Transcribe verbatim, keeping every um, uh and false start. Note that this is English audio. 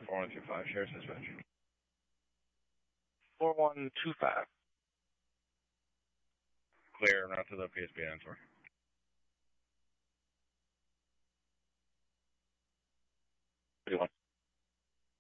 four one two five, Sheriff's Dispatch. four one two five. Clear, route to the P S B answer. Three one.